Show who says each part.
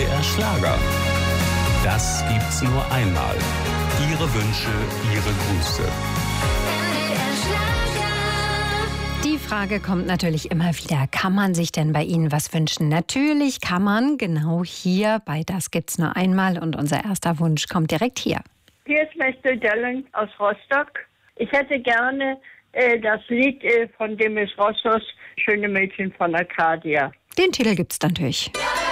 Speaker 1: NDR Schlager. Das gibt's nur einmal. Ihre Wünsche, Ihre Grüße.
Speaker 2: Die Frage kommt natürlich immer wieder, kann man sich denn bei Ihnen was wünschen? Natürlich kann man, genau hier bei Das gibt's nur einmal, und unser erster Wunsch kommt direkt hier.
Speaker 3: Hier ist Mester Dellen aus Rostock. Ich hätte gerne das Lied von Demis Roussos, Schöne Mädchen von Arcadia.
Speaker 2: Den Titel gibt's natürlich.